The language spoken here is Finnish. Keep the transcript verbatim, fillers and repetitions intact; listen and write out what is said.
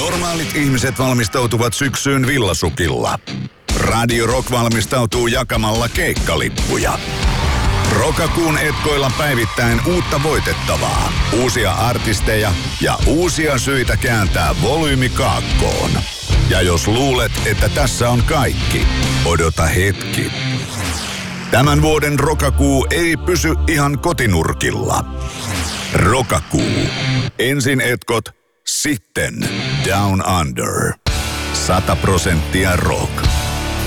Normaalit ihmiset valmistautuvat syksyyn villasukilla. Radio Rock valmistautuu jakamalla keikkalippuja. Rokakuun etkoilla päivittäin uutta voitettavaa, uusia artisteja ja uusia syitä kääntää volyymi kaakkoon. Ja jos luulet, että tässä on kaikki, odota hetki. Tämän vuoden Rokakuu ei pysy ihan kotinurkilla. Rokakuu. Ensin etkot, sitten Down Under. Sata prosenttia rock.